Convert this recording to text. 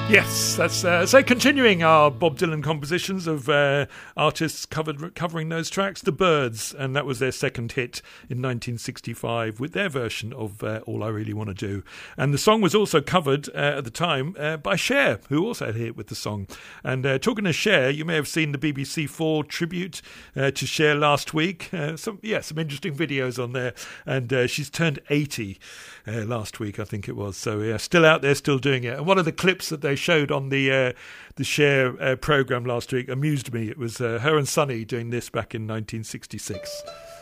Yes, that's so continuing our Bob Dylan compositions of artists covering those tracks, The Byrds, and that was their second hit in 1965 with their version of All I Really Want to Do. And the song was also covered at the time by Cher, who also had a hit with the song. And talking to Cher, you may have seen the BBC4 tribute to Cher last week. Some interesting videos on there. And she's turned 80 last week, I think it was. So yeah, still out there, still doing it. And one of the clips that they showed on the Cher programme last week amused me. It was her and Sonny doing this back in 1966.